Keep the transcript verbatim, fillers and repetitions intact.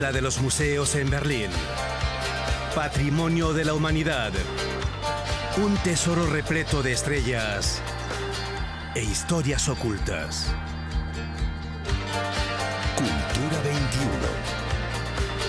La de los museos en Berlín. Patrimonio de la humanidad. Un tesoro repleto de estrellas e historias ocultas.